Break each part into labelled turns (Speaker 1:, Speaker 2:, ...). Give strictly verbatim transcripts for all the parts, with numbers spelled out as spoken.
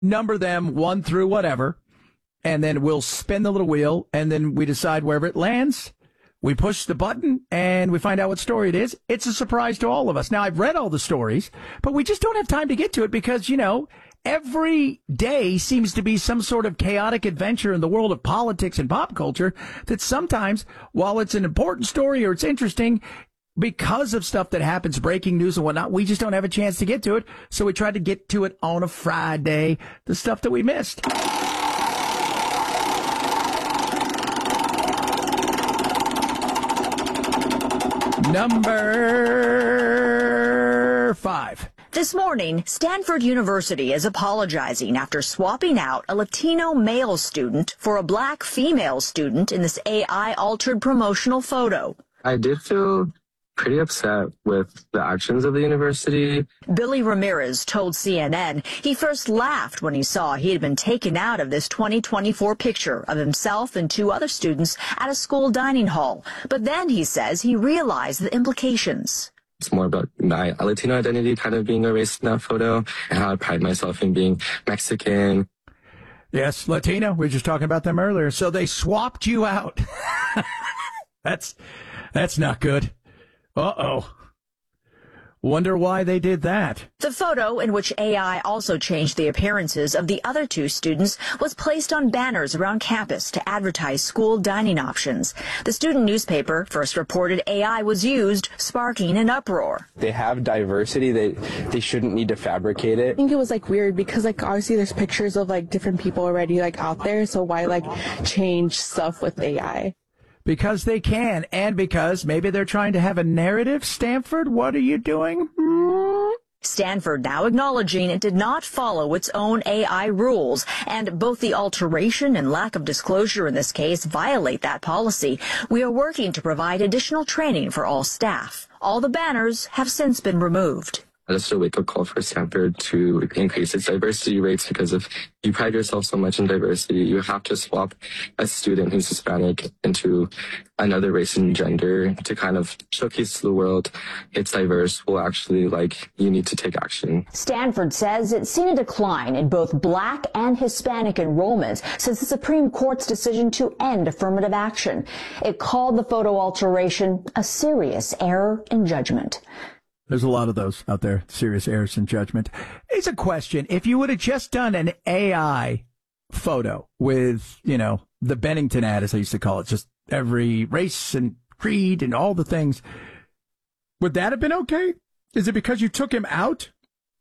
Speaker 1: number them one through whatever, and then we'll spin the little wheel, and then we decide wherever it lands. We push the button, and we find out what story it is. It's a surprise to all of us. Now, I've read all the stories, but we just don't have time to get to it because, you know, every day seems to be some sort of chaotic adventure in the world of politics and pop culture that sometimes, while it's an important story or it's interesting, because of stuff that happens, breaking news and whatnot, we just don't have a chance to get to it. So we try to get to it on a Friday, the stuff that we missed. Number five.
Speaker 2: This morning, Stanford University is apologizing after swapping out a Latino male student for a black female student in this A I-altered promotional photo.
Speaker 3: I did feel pretty upset with the actions of the university.
Speaker 2: Billy Ramirez told C N N he first laughed when he saw he had been taken out of this twenty twenty-four picture of himself and two other students at a school dining hall. But then he says he realized the implications.
Speaker 3: It's more about my Latino identity kind of being erased in that photo and how I pride myself in being Mexican.
Speaker 1: Yes, Latino. We were just talking about them earlier. So they swapped you out. that's that's not good. Uh-oh. Wonder why they did that.
Speaker 2: The photo, in which A I also changed the appearances of the other two students, was placed on banners around campus to advertise school dining options. The student newspaper first reported A I was used, sparking an uproar.
Speaker 4: They have diversity. They they shouldn't need to fabricate it.
Speaker 5: I think it was like weird because like obviously there's pictures of like different people already like out there. So why like change stuff with A I?
Speaker 1: Because they can, and because maybe they're trying to have a narrative. Stanford, what are you doing? Hmm?
Speaker 2: Stanford now acknowledging it did not follow its own A I rules, and both the alteration and lack of disclosure in this case violate that policy. We are working to provide additional training for all staff. All the banners have since been removed.
Speaker 3: Just a wake-up call for Stanford to increase its diversity rates, because if you pride yourself so much in diversity, you have to swap a student who's Hispanic into another race and gender to kind of showcase to the world it's diverse. Well, actually, like, you need to take action.
Speaker 2: Stanford says it's seen a decline in both black and Hispanic enrollment since the Supreme Court's decision to end affirmative action. It called the photo alteration a serious error in judgment.
Speaker 1: There's a lot of those out there, serious errors in judgment. It's a question. If you would have just done an A I photo with, you know, the Bennington ad, as I used to call it, just every race and creed and all the things, would that have been okay? Is it because you took him out?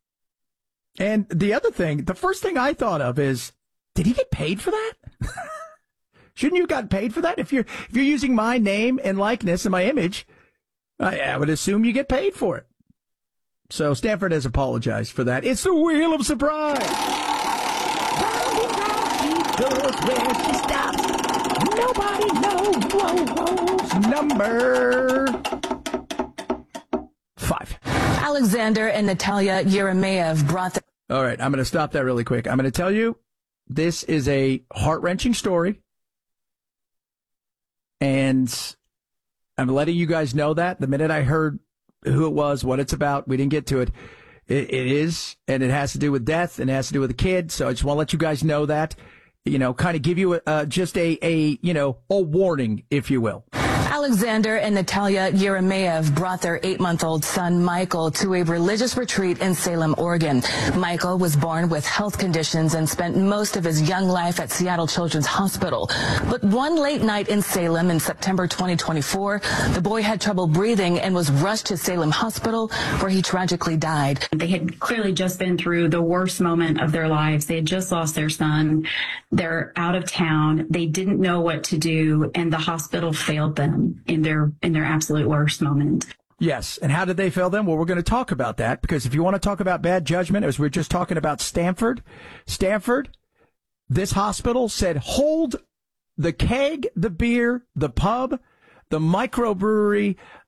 Speaker 1: And the other thing, the first thing I thought of is, did he get paid for that? Shouldn't you have gotten paid for that? If you're, if you're using my name and likeness and my image, I, I would assume you get paid for it. So Stanford has apologized for that. It's the Wheel of Surprise. Round and round she goes where she stops. Nobody knows. Number five.
Speaker 6: Alexander and Natalia Yeremeyev brought the...
Speaker 1: All right, I'm going to stop that really quick. I'm going to tell you, this is a heart-wrenching story. And I'm letting you guys know that the minute I heard who it was, what it's about, we didn't get to it. It, it is, and it has to do with death, and it has to do with a kid. So I just want to let you guys know that, you know, kind of give you a, uh, just a, a, you know, a warning, if you will.
Speaker 6: Alexander and Natalia Yeremeyev brought their eight-month-old son, Michael, to a religious retreat in Salem, Oregon. Michael was born with health conditions and spent most of his young life at Seattle Children's Hospital. But one late night in Salem in September twenty twenty-four, the boy had trouble breathing and was rushed to Salem Hospital, where he tragically died.
Speaker 7: They had clearly just been through the worst moment of their lives. They had just lost their son. They're out of town. They didn't know what to do, and the hospital failed them in their in their absolute worst moment.
Speaker 1: Yes. And how did they fail them? Well, we're going to talk about that, because if you want to talk about bad judgment, as we we're just talking about Stanford, Stanford, this hospital said, hold the keg, the beer, the pub, the microbrewery,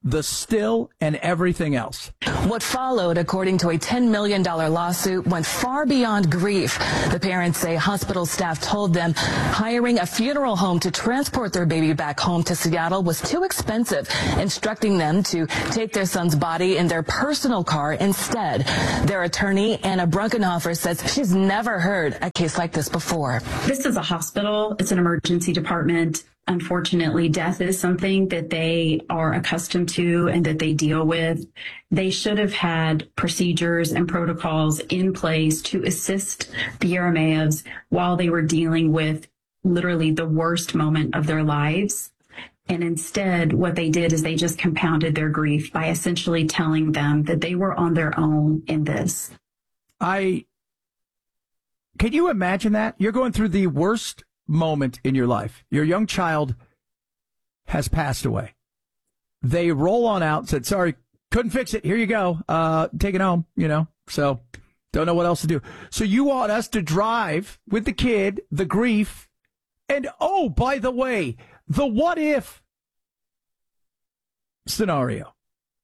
Speaker 1: the still, and everything else.
Speaker 6: What followed, according to a ten million dollars lawsuit, went far beyond grief. The parents say hospital staff told them hiring a funeral home to transport their baby back home to Seattle was too expensive, instructing them to take their son's body in their personal car instead. Their attorney, Anna Brunkenhofer, says she's never heard a case like this before.
Speaker 7: This is a hospital. It's an emergency department. Unfortunately, death is something that they are accustomed to and that they deal with. They should have had procedures and protocols in place to assist the Yeremeyevs while they were dealing with literally the worst moment of their lives. And instead, what they did is they just compounded their grief by essentially telling them that they were on their own in this.
Speaker 1: I, can you imagine that? You're going through the worst moment in your life. Your young child has passed away. They roll on out and said, sorry, couldn't fix it. Here you go. Uh, take it home, you know, so don't know what else to do. So you want us to drive with the kid, the grief, and oh, by the way, the what if scenario.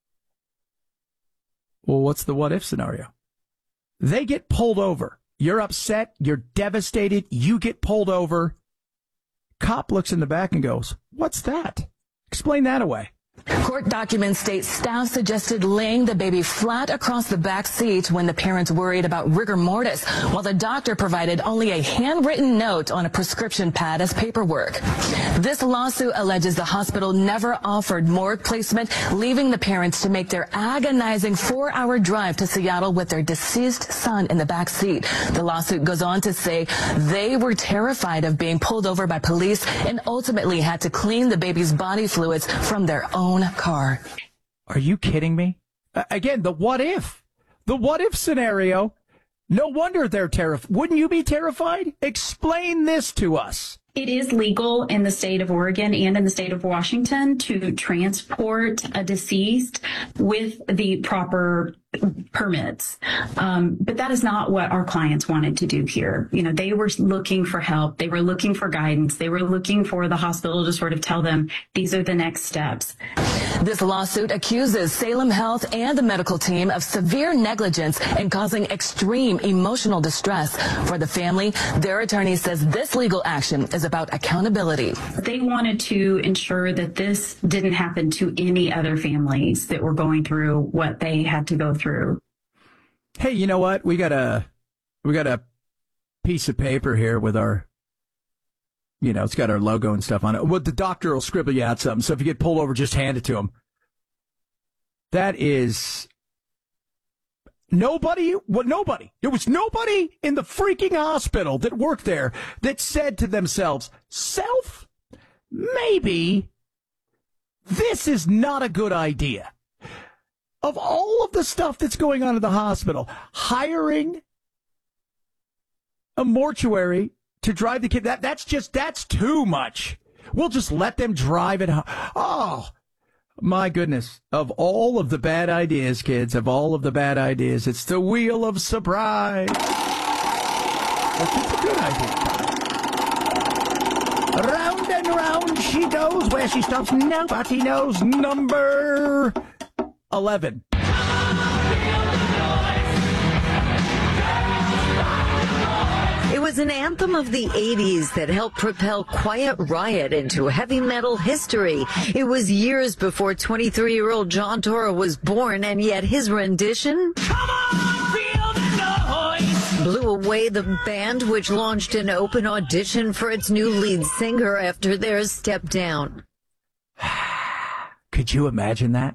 Speaker 1: Well, what's the what if scenario? They get pulled over. You're upset. You're devastated. You get pulled over. Cop looks in the back and goes, what's that? Explain that away.
Speaker 6: Court documents state staff suggested laying the baby flat across the back seat when the parents worried about rigor mortis, while the doctor provided only a handwritten note on a prescription pad as paperwork. This lawsuit alleges the hospital never offered morgue placement, leaving the parents to make their agonizing four-hour drive to Seattle with their deceased son in the back seat. The lawsuit goes on to say they were terrified of being pulled over by police and ultimately had to clean the baby's body fluids from their own car.
Speaker 1: Are you kidding me? Uh, again, the what if. The what if scenario. No wonder they're terrified. Wouldn't you be terrified? Explain this to us.
Speaker 7: It is legal in the state of Oregon and in the state of Washington to transport a deceased with the proper permits. Um, but that is not what our clients wanted to do here. You know, they were looking for help. They were looking for guidance. They were looking for the hospital to sort of tell them these are the next steps.
Speaker 6: This lawsuit accuses Salem Health and the medical team of severe negligence and causing extreme emotional distress for the family. Their attorney says this legal action is about accountability.
Speaker 7: They wanted to ensure that this didn't happen to any other families that were going through what they had to go through.
Speaker 1: Hey, you know what? We got a we got a piece of paper here with our, you know, it's got our logo and stuff on it. Well, the doctor will scribble you out something. So if you get pulled over, just hand it to him. That is nobody. What? Nobody. There was nobody in the freaking hospital that worked there that said to themselves, "Self, maybe this is not a good idea." Of all of the stuff that's going on in the hospital, hiring a mortuary to drive the kid, that, that's just, that's too much. We'll just let them drive it home. Oh, my goodness. Of all of the bad ideas, kids, of all of the bad ideas, it's the wheel of surprise. That's just a good idea. Round and round she goes, where she stops, nobody knows. Number eleven.
Speaker 8: It was an anthem of the eighties that helped propel Quiet Riot into heavy metal history. It was years before twenty-three-year-old John Torra was born, and yet his rendition Come on, feel the noise. Blew away the band, which launched an open audition for its new lead singer after theirs stepped down.
Speaker 1: Could you imagine that?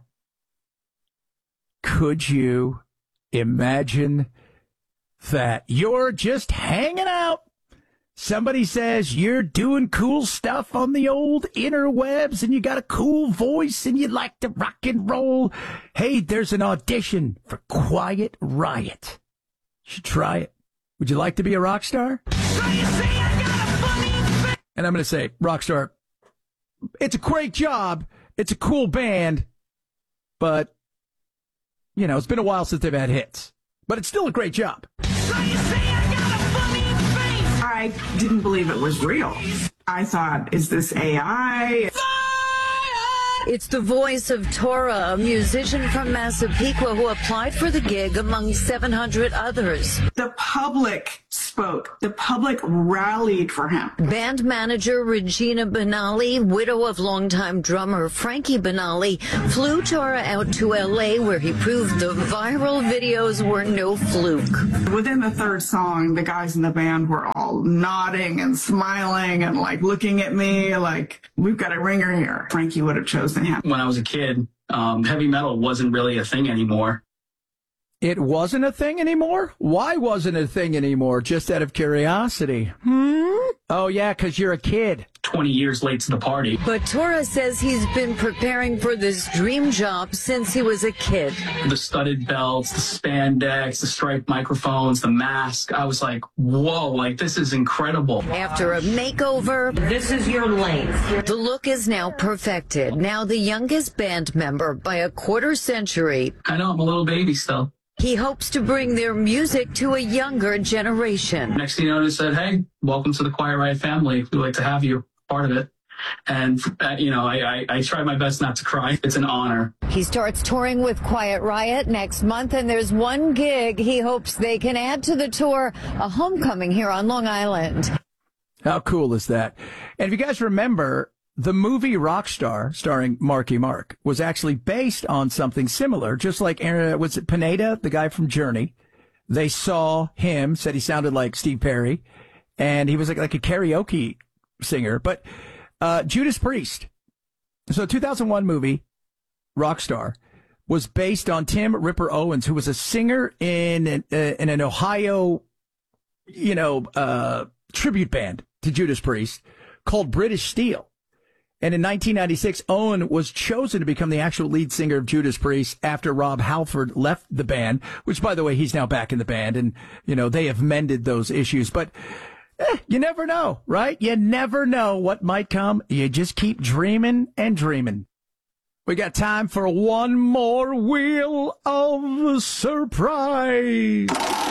Speaker 1: Could you imagine that? You're just hanging out. Somebody says you're doing cool stuff on the old interwebs and you got a cool voice and you like to rock and roll. Hey, there's an audition for Quiet Riot. You should try it. Would you like to be a rock star? So you say I got a funny... And I'm going to say, rock star, it's a great job. It's a cool band, but you know, it's been a while since they've had hits, but it's still a great job. So you say I got a funny face.
Speaker 9: I didn't believe it was real. I thought, is this A I?
Speaker 8: It's the voice of Tora, a musician from Massapequa who applied for the gig among seven hundred others.
Speaker 9: The public spoke. The public rallied for him.
Speaker 8: Band manager Regina Benali, widow of longtime drummer Frankie Benali, flew Tora out to L A where he proved the viral videos were no fluke.
Speaker 9: Within the third song, the guys in the band were all nodding and smiling and like looking at me like, we've got a ringer here. Frankie would have chosen him.
Speaker 10: When I was a kid, um, heavy metal wasn't really a thing anymore.
Speaker 1: It wasn't a thing anymore? Why wasn't it a thing anymore? Just out of curiosity. Hmm? Oh, yeah, because you're a kid.
Speaker 10: twenty years late to the party.
Speaker 8: But Tora says he's been preparing for this dream job since he was a kid.
Speaker 10: The studded belts, the spandex, the striped microphones, the mask. I was like, whoa, like this is incredible.
Speaker 8: After a makeover,
Speaker 11: this is your length.
Speaker 8: The look is now perfected. Now the youngest band member by a quarter century.
Speaker 10: I know, I'm a little baby still.
Speaker 8: He hopes to bring their music to a younger generation.
Speaker 10: Next thing you know, they said, hey, welcome to the Quiet Riot family. We'd like to have you part of it. And, uh, you know, I, I, I try my best not to cry. It's an honor.
Speaker 8: He starts touring with Quiet Riot next month, and there's one gig he hopes they can add to the tour, a homecoming here on Long Island.
Speaker 1: How cool is that? And if you guys remember, the movie Rockstar, starring Marky Mark, was actually based on something similar, just like, uh, was it Pineda, the guy from Journey? They saw him, said he sounded like Steve Perry, and he was like, like a karaoke singer. But uh, Judas Priest, so two thousand one movie, Rockstar, was based on Tim Ripper Owens, who was a singer in an, uh, in an Ohio, you know, uh, tribute band to Judas Priest called British Steel. And in nineteen ninety-six, Owen was chosen to become the actual lead singer of Judas Priest after Rob Halford left the band, which, by the way, he's now back in the band. And, you know, they have mended those issues. But eh, you never know, right? You never know what might come. You just keep dreaming and dreaming. We got time for one more Wheel of Surprise.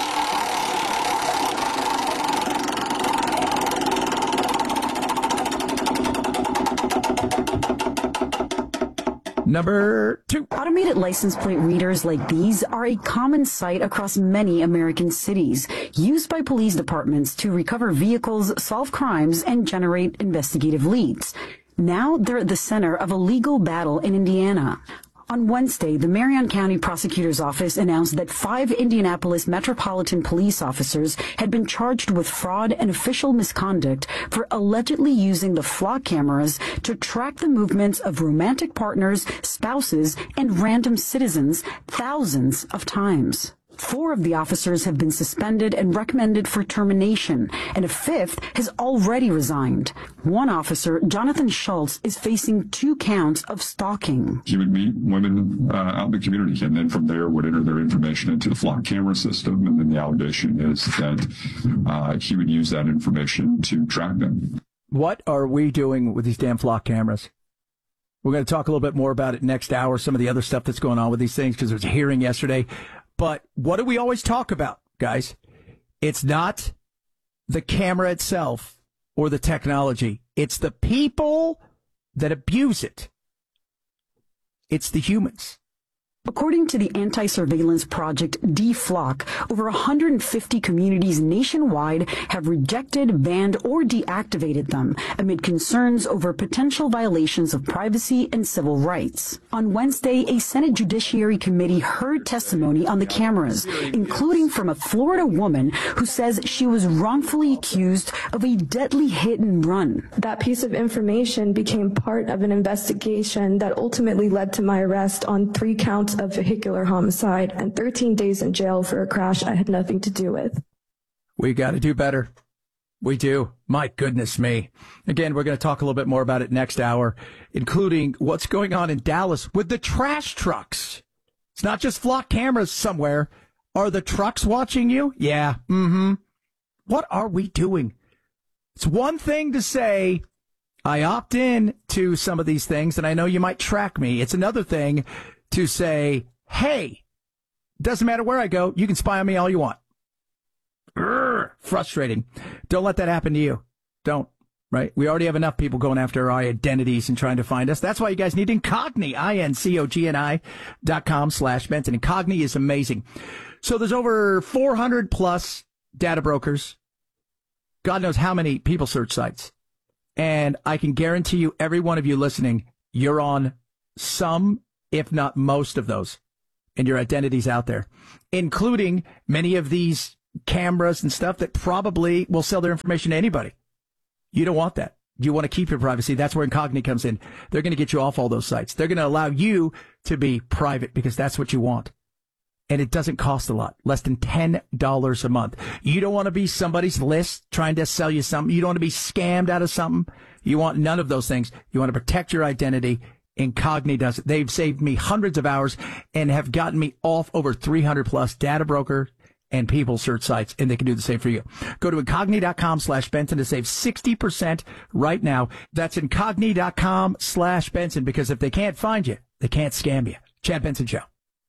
Speaker 1: Number two.
Speaker 12: Automated license plate readers like these are a common sight across many American cities, used by police departments to recover vehicles, solve crimes, and generate investigative leads. Now they're at the center of a legal battle in Indiana. On Wednesday, the Marion County Prosecutor's Office announced that five Indianapolis Metropolitan Police officers had been charged with fraud and official misconduct for allegedly using the flock cameras to track the movements of romantic partners, spouses, and random citizens thousands of times. Four of the officers have been suspended and recommended for termination, and a fifth has already resigned. One officer, Jonathan Schultz, is facing two counts of stalking.
Speaker 13: He would meet women uh, out in the community, and then from there would enter their information into the flock camera system, and then the allegation is that uh, he would use that information to track them.
Speaker 1: What are we doing with these damn flock cameras? We're going to talk a little bit more about it next hour, some of the other stuff that's going on with these things, because there was a hearing yesterday. But what do we always talk about, guys? It's not the camera itself or the technology. It's the people that abuse it. It's the humans.
Speaker 12: According to the anti-surveillance project D-Flock, over one hundred fifty communities nationwide have rejected, banned, or deactivated them amid concerns over potential violations of privacy and civil rights. On Wednesday, a Senate Judiciary Committee heard testimony on the cameras, including from a Florida woman who says she was wrongfully accused of a deadly hit and run.
Speaker 14: That piece of information became part of an investigation that ultimately led to my arrest on three counts of vehicular homicide and thirteen days in jail for a crash I had nothing to do with.
Speaker 1: We got to do better. We do. My goodness me. Again, we're going to talk a little bit more about it next hour, including what's going on in Dallas with the trash trucks. It's not just flock cameras somewhere. Are the trucks watching you? Yeah. Mm-hmm. What are we doing? It's one thing to say, I opt in to some of these things, and I know you might track me. It's another thing to say, hey, doesn't matter where I go, you can spy on me all you want. Urgh, frustrating. Don't let that happen to you. Don't. right? We already have enough people going after our identities and trying to find us. That's why you guys need Incogni, I N C O G N I dot com slash Benson. Incogni is amazing. So there's over four hundred plus data brokers. God knows how many people search sites. And I can guarantee you, every one of you listening, you're on some, if not most of those, and your identity's out there, including many of these cameras and stuff that probably will sell their information to anybody. You don't want that. You want to keep your privacy. That's where Incogni comes in. They're going to get you off all those sites. They're going to allow you to be private because that's what you want. And it doesn't cost a lot, less than ten dollars a month. You don't want to be somebody's list trying to sell you something. You don't want to be scammed out of something. You want none of those things. You want to protect your identity. Incogni does it. They've saved me hundreds of hours and have gotten me off over three hundred plus data broker and people search sites, and they can do the same for you. Go to Incogni dot com slash Benson to save sixty percent right now. That's Incogni dot com slash Benson, because if they can't find you, they can't scam you. Chad Benson Show.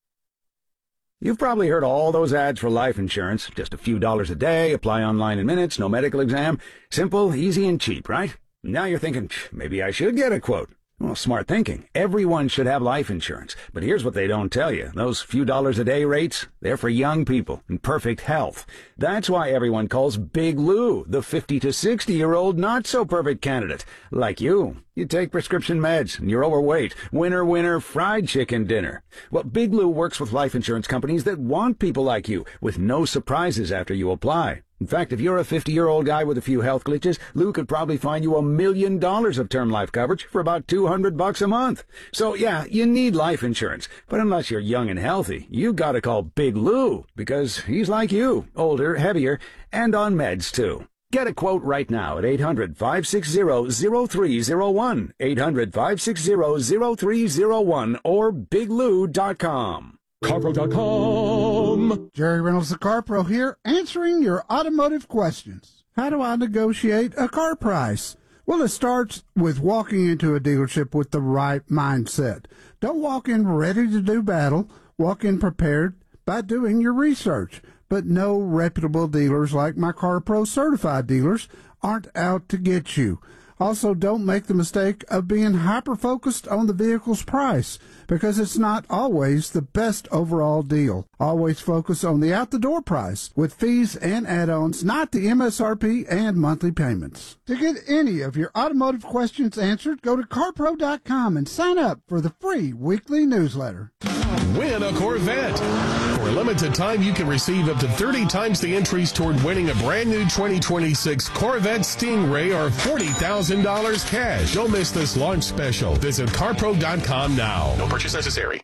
Speaker 15: You've probably heard all those ads for life insurance. Just a few dollars a day, apply online in minutes, no medical exam. Simple, easy, and cheap, right? Now you're thinking, maybe I should get a quote. Well, smart thinking. Everyone should have life insurance. But here's what they don't tell you. Those few dollars a day rates, they're for young people in perfect health. That's why everyone calls Big Lou the fifty to sixty-year-old not-so-perfect candidate. Like you. You take prescription meds, and you're overweight. Winner, winner, fried chicken dinner. Well, Big Lou works with life insurance companies that want people like you, with no surprises after you apply. In fact, if you're a fifty-year-old guy with a few health glitches, Lou could probably find you a million dollars of term life coverage for about two hundred bucks a month. So, yeah, you need life insurance. But unless you're young and healthy, you gotta call Big Lou, because he's like you, older, heavier, and on meds, too. Get a quote right now at eight hundred, five six zero, zero three zero one, eight hundred, five six zero, zero three zero one, or big lou dot com.
Speaker 16: CarPro dot com. Jerry Reynolds, the CarPro here, answering your automotive questions. How do I negotiate a car price? Well, it starts with walking into a dealership with the right mindset. Don't walk in ready to do battle. Walk in prepared by doing your research. But no reputable dealers like my CarPro certified dealers aren't out to get you. Also, don't make the mistake of being hyper-focused on the vehicle's price, because it's not always the best overall deal. Always focus on the out-the-door price, with fees and add-ons, not the M S R P and monthly payments. To get any of your automotive questions answered, go to CarPro dot com and sign up for the free weekly newsletter.
Speaker 17: Win a Corvette. For a limited time, you can receive up to thirty times the entries toward winning a brand new twenty twenty-six Corvette Stingray or forty thousand dollars cash. Don't miss this launch special. Visit CarPro dot com now. No purchase necessary.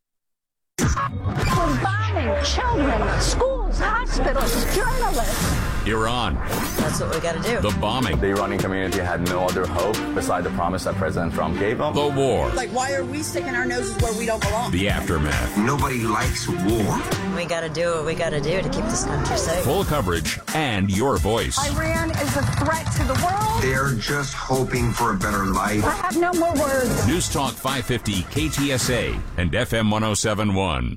Speaker 18: For bombing children, schools, hospitals, journalists.
Speaker 19: Iran.
Speaker 8: That's what we got to do.
Speaker 19: The bombing.
Speaker 20: The Iranian community had no other hope beside the promise that President Trump gave them.
Speaker 19: The war.
Speaker 21: Like, why are we sticking our noses where we don't belong?
Speaker 19: The aftermath.
Speaker 22: Nobody likes war.
Speaker 8: We got to do what we got to do to keep this country safe.
Speaker 19: Full coverage and your voice.
Speaker 18: Iran is a threat to the world.
Speaker 22: They're just hoping for a better life.
Speaker 18: I have no more words.
Speaker 19: News Talk five fifty K T S A and F M one oh seven point one.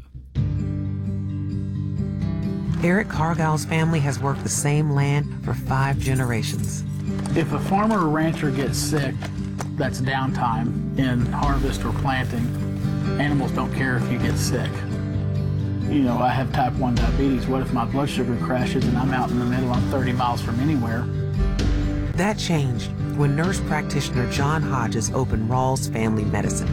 Speaker 23: Eric Cargill's family has worked the same land for five generations.
Speaker 24: If a farmer or rancher gets sick, that's downtime in harvest or planting. Animals don't care if you get sick. You know, I have type one diabetes. What if my blood sugar crashes and I'm out in the middle, I'm thirty miles from anywhere?
Speaker 23: That changed when nurse practitioner John Hodges opened Rawls Family Medicine.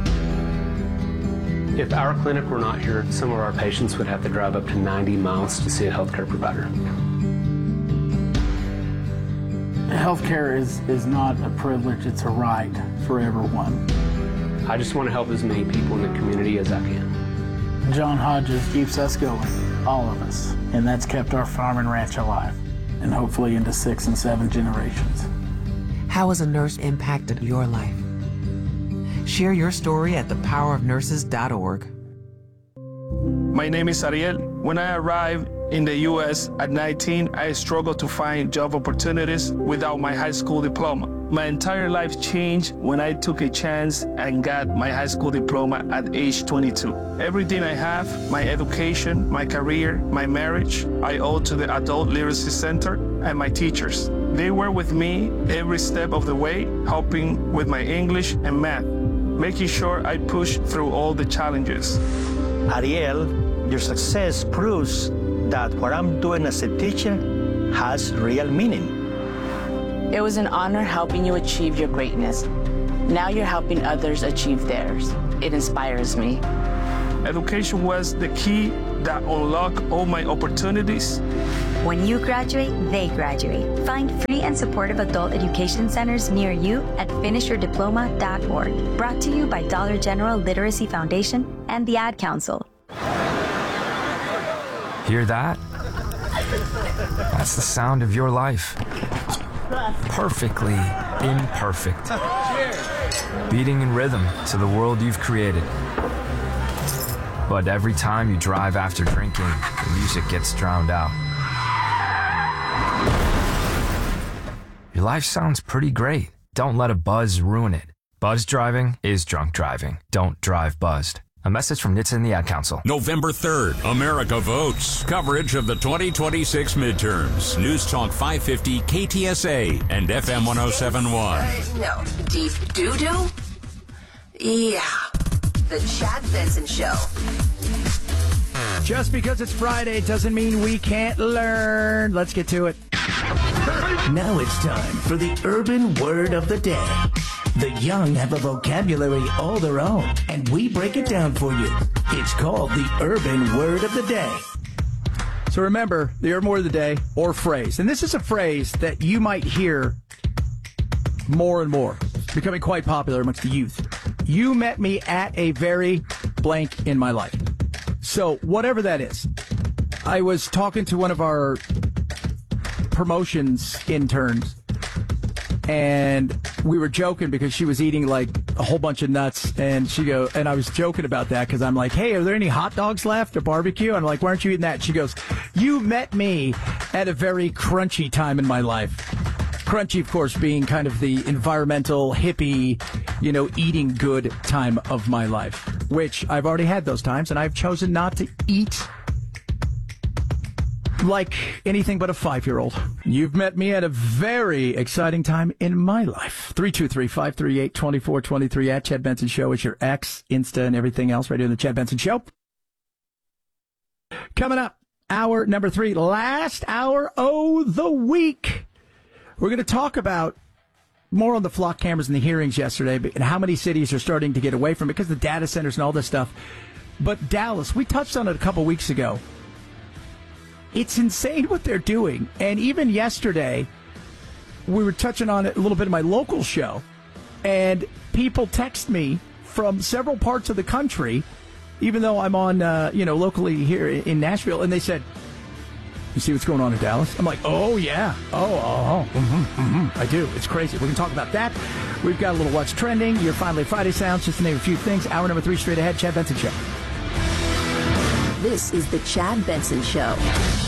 Speaker 25: If our clinic were not here, some of our patients would have to drive up to ninety miles to see a healthcare provider.
Speaker 24: Healthcare is, is not a privilege, it's a right for everyone.
Speaker 25: I just want to help as many people in the community as I can.
Speaker 24: John Hodges keeps us going, all of us, and that's kept our farm and ranch alive, and hopefully into six and seven generations.
Speaker 23: How has a nurse impacted your life? Share your story at the power of nurses dot org.
Speaker 26: My name is Ariel. When I arrived
Speaker 2: In the U S at nineteen, I struggled to find job opportunities without my high school diploma. My entire life changed when I took a chance and got my high school diploma at age twenty-two. Everything I have, my education, my career, my marriage, I owe to the Adult Literacy Center and my teachers. They were with me every step of the way, helping with my English and math, making sure I pushed through all the challenges.
Speaker 3: Ariel, your success proves that what I'm doing as a teacher has real meaning.
Speaker 4: It was an honor helping you achieve your greatness. Now you're helping others achieve theirs. It inspires me.
Speaker 2: Education was the key that unlocked all my opportunities.
Speaker 5: When you graduate, they graduate. Find free and supportive adult education centers near you at finish your diploma dot org. Brought to you by Dollar General Literacy Foundation and the Ad Council.
Speaker 6: Hear that? That's the sound of your life. Perfectly imperfect. Beating in rhythm to the world you've created. But every time you drive after drinking, the music gets drowned out. Your life sounds pretty great. Don't let a buzz ruin it. Buzz driving is drunk driving. Don't drive buzzed. A message from N H T S A and the Ad Council.
Speaker 19: November third, America votes. Coverage of the twenty twenty-six midterms. News Talk five fifty, K T S A, and F M one oh seven point one.
Speaker 26: Uh, no, deep doo-doo? Yeah, the Chad Benson Show.
Speaker 1: Just because it's Friday doesn't mean we can't learn. Let's get to it.
Speaker 27: Now it's time for the urban word of the day. The young have a vocabulary all their own, and we break it down for you. It's called the urban word of the day.
Speaker 1: So remember, the urban word of the day, or phrase. And this is a phrase that you might hear more and more. It's becoming quite popular amongst the youth. You met me at a very blank in my life. So whatever that is, I was talking to one of our promotions interns, and we were joking because she was eating like a whole bunch of nuts, and she go, and I was joking about that because I'm like, hey, are there any hot dogs left or barbecue? And I'm like, why aren't you eating that? And she goes, you met me at a very crunchy time in my life. Crunchy, of course, being kind of the environmental, hippie, you know, eating good time of my life, which I've already had those times, and I've chosen not to eat like anything but a five-year-old. You've met me at a very exciting time in my life. three two three, five three eight, two four two three at Chad Benson Show is your X, Insta, and everything else right here in the Chad Benson Show. Coming up, hour number three, last hour of the week. We're going to talk about more on the flock cameras and the hearings yesterday and how many cities are starting to get away from it because of the data centers and all this stuff. But Dallas, we touched on it a couple weeks ago. It's insane what they're doing. And even yesterday, we were touching on it a little bit in my local show, and people text me from several parts of the country, even though I'm on, uh, you know, locally here in Nashville, and they said, you see what's going on in Dallas? I'm like, oh, yeah. Oh, oh, oh. Mm-hmm, mm-hmm. I do. It's crazy. We're going to talk about that. We've got a little What's Trending, your Finally Friday sounds, just to name a few things. Hour number three straight ahead, Chad Benson Show.
Speaker 28: This is the Chad Benson Show.